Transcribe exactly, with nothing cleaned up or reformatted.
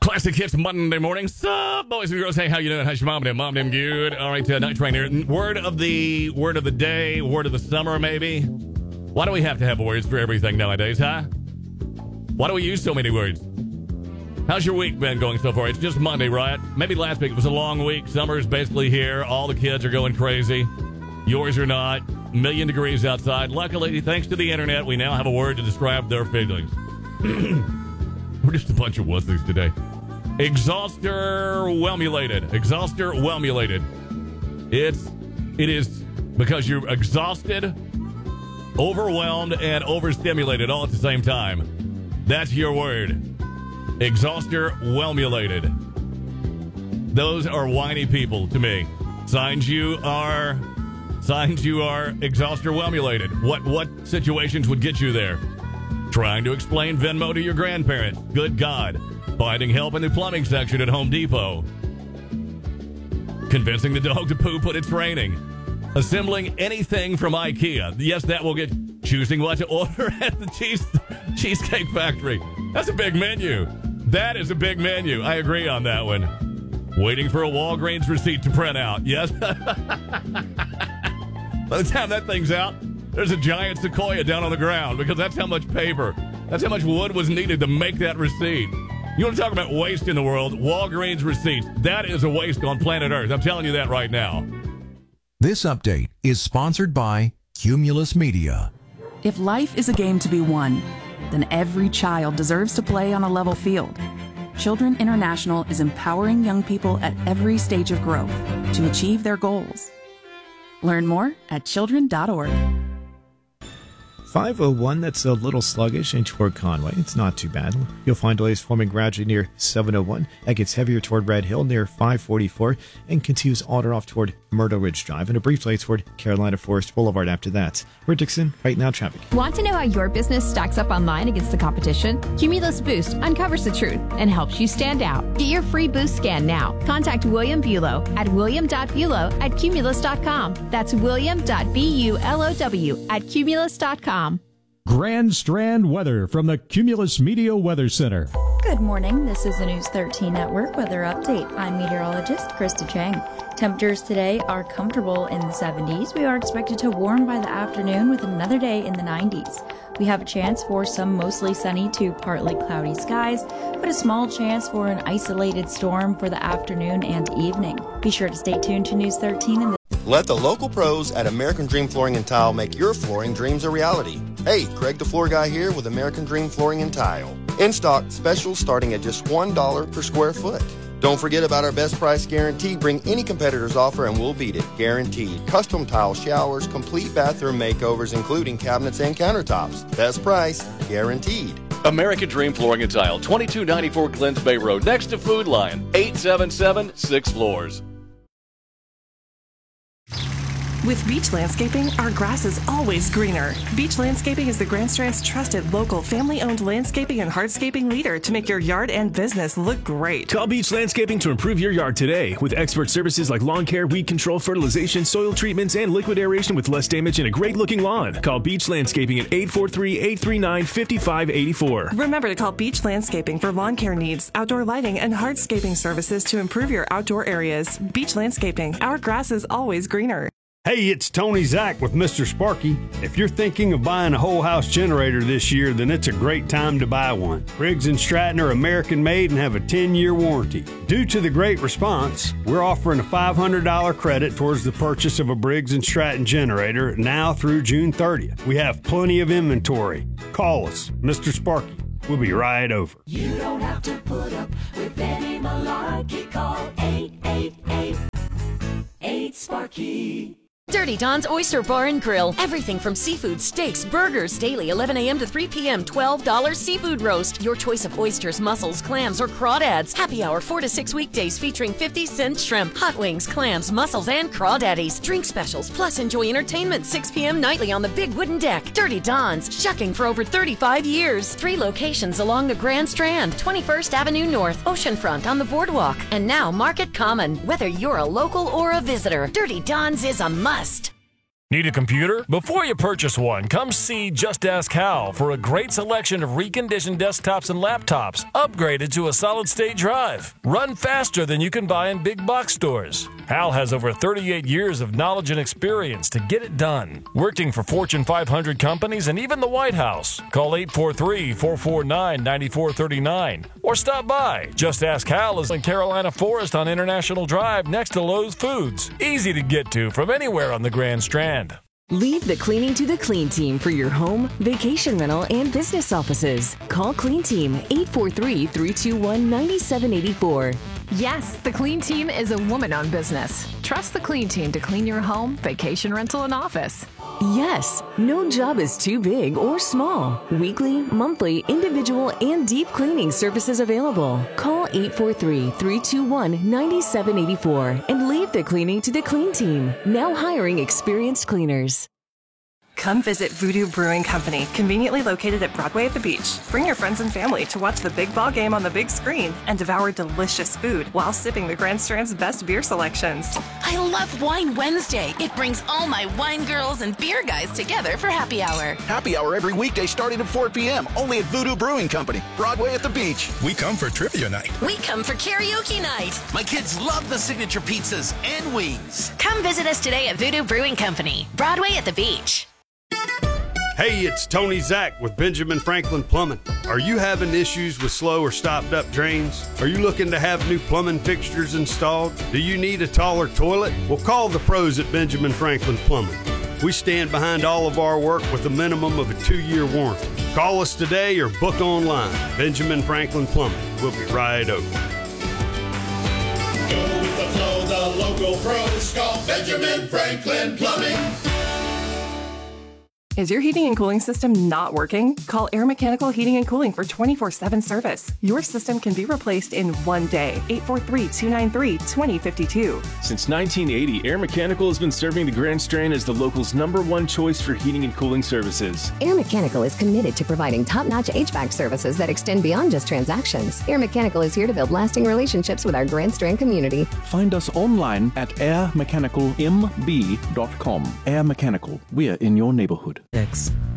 Classic Hits Monday morning. Sup, boys and girls? Hey, how you doing? How's your mom and mom? Them good? All right, uh, Night Train here. Word of the word of the day, word of the summer, maybe. Why do we have to have words for everything nowadays, huh? Why do we use so many words? How's your week been going so far? It's just Monday, right? Maybe last week it was a long week. Summer's basically here. All the kids are going crazy. Yours are not. A million degrees outside. Luckily, thanks to the internet, we now have a word to describe their feelings. We're just a bunch of wussies today. Exhauster-whelmulated. Exhauster-whelmulated. It's, it is because you're exhausted, overwhelmed, and overstimulated all at the same time. That's your word. Exhauster-whelmulated. Those are whiny people to me. Signs you are, signs you are exhauster-whelmulated. What, what situations would get you there? Trying to explain Venmo to your grandparents. Good God. Finding help in the plumbing section at Home Depot. Convincing the dog to poop when it's raining. Assembling anything from IKEA. Yes, that will get choosing what to order at the cheese Cheesecake Factory. That's a big menu. That is a big menu. I agree on that one. Waiting for a Walgreens receipt to print out. Yes. By the time that thing's out, there's a giant sequoia down on the ground because that's how much paper, that's how much wood was needed to make that receipt. You want to talk about waste in the world? Walgreens receipts. That is a waste on planet Earth. I'm telling you that right now. This update is sponsored by Cumulus Media. If life is a game to be won, then every child deserves to play on a level field. Children International is empowering young people at every stage of growth to achieve their goals. Learn more at children dot org. five oh one, that's a little sluggish in toward Conway. It's not too bad. You'll find delays forming gradually near seven oh one. That gets heavier toward Red Hill near five forty-four and continues on or off toward Myrtle Ridge Drive and a brief delay toward Carolina Forest Boulevard after that. We're Dixon, right now traffic. Want to know how your business stacks up online against the competition? Cumulus Boost uncovers the truth and helps you stand out. Get your free boost scan now. Contact William Bulow at william dot bulow at cumulus dot com. That's william dot bulow at cumulus dot com. Grand Strand weather from the Cumulus Media Weather Center. Good morning. This is the News thirteen Network weather update. I'm meteorologist Krista Chang. Temperatures today are comfortable in the seventies. We are expected to warm by the afternoon with another day in the nineties. We have a chance for some mostly sunny to partly cloudy skies, but a small chance for an isolated storm for the afternoon and evening. Be sure to stay tuned to News thirteen in the Let the local pros at American Dream Flooring and Tile make your flooring dreams a reality. Hey, Craig the Floor Guy here with American Dream Flooring and Tile. In stock, specials starting at just one dollar per square foot. Don't forget about our best price guarantee. Bring any competitor's offer and we'll beat it. Guaranteed. Custom tile showers, complete bathroom makeovers, including cabinets and countertops. Best price, guaranteed. American Dream Flooring and Tile, twenty-two ninety-four Glens Bay Road, next to Food Lion, eight seven seven, six floors. With Beach Landscaping, our grass is always greener. Beach Landscaping is the Grand Strand's trusted local family-owned landscaping and hardscaping leader to make your yard and business look great. Call Beach Landscaping to improve your yard today. With expert services like lawn care, weed control, fertilization, soil treatments, and liquid aeration with less damage and a great-looking lawn. Call Beach Landscaping at eight four three, eight three nine, five five eight four. Remember to call Beach Landscaping for lawn care needs, outdoor lighting, and hardscaping services to improve your outdoor areas. Beach Landscaping, our grass is always greener. Hey, it's Tony Zach with Mister Sparky. If you're thinking of buying a whole house generator this year, then it's a great time to buy one. Briggs and Stratton are American made and have a ten year warranty. Due to the great response, we're offering a five hundred dollars credit towards the purchase of a Briggs and Stratton generator now through June thirtieth. We have plenty of inventory. Call us, Mister Sparky. We'll be right over. You don't have to put up with any malarkey. Call eight eight eight, eight Sparky. Dirty Don's Oyster Bar and Grill. Everything from seafood, steaks, burgers, daily eleven a.m. to three p.m. twelve dollars seafood roast. Your choice of oysters, mussels, clams, or crawdads. Happy hour four to six weekdays featuring fifty cent shrimp, hot wings, clams, mussels, and crawdaddies. Drink specials, plus enjoy entertainment six p.m. nightly on the big wooden deck. Dirty Don's, shucking for over thirty-five years. Three locations along the Grand Strand, twenty-first Avenue North, Oceanfront on the boardwalk, and now Market Common. Whether you're a local or a visitor, Dirty Don's is a must. Need a computer? Before you purchase one, come see Just Ask Hal for a great selection of reconditioned desktops and laptops upgraded to a solid-state drive. Run faster than you can buy in big box stores. Hal has over thirty-eight years of knowledge and experience to get it done. Working for Fortune five hundred companies and even the White House. Call eight four three, four four nine, nine four three nine or stop by. Just Ask Hal is in Carolina Forest on International Drive next to Lowe's Foods. Easy to get to from anywhere on the Grand Strand. Leave the cleaning to the Clean Team for your home, vacation rental, and business offices. Call Clean Team eight four three, three two one, nine seven eight four. Yes, the Clean Team is a woman-owned business. Trust the Clean Team to clean your home, vacation rental, and office. Yes, no job is too big or small. Weekly, monthly, individual, and deep cleaning services available. Call eight four three, three two one, nine seven eight four and leave the cleaning to the Clean Team. Now hiring experienced cleaners. Come visit Voodoo Brewing Company, conveniently located at Broadway at the beach. Bring your friends and family to watch the big ball game on the big screen and devour delicious food while sipping the Grand Strand's best beer selections. I love Wine Wednesday. It brings all my wine girls and beer guys together for happy hour. Happy hour every weekday starting at four p.m. only at Voodoo Brewing Company, Broadway at the beach. We come for trivia night. We come for karaoke night. My kids love the signature pizzas and wings. Come visit us today at Voodoo Brewing Company, Broadway at the beach. Hey, it's Tony Zach with Benjamin Franklin Plumbing. Are you having issues with slow or stopped up drains? Are you looking to have new plumbing fixtures installed? Do you need a taller toilet? Well, call the pros at Benjamin Franklin Plumbing. We stand behind all of our work with a minimum of a two-year warranty. Call us today or book online. Benjamin Franklin Plumbing. We'll be right over. Go with the flow, the local pros. Call Benjamin Franklin Plumbing. Is your heating and cooling system not working? Call Air Mechanical Heating and Cooling for twenty-four seven service. Your system can be replaced in one day. eight four three, two nine three, two zero five two. Since nineteen eighty, Air Mechanical has been serving the Grand Strand as the local's number one choice for heating and cooling services. Air Mechanical is committed to providing top-notch H V A C services that extend beyond just transactions. Air Mechanical is here to build lasting relationships with our Grand Strand community. Find us online at air mechanical m b dot com. Air Mechanical, we're in your neighborhood. X.